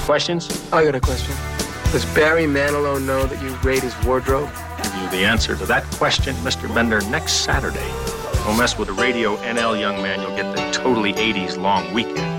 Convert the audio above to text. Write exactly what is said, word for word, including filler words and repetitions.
Questions? I got a question. Does Barry Manilow know that you raid his wardrobe? Give you the answer to that question, Mister Bender, next Saturday. Don't mess with the Radio N L, young man. You'll get the totally eighties long weekend.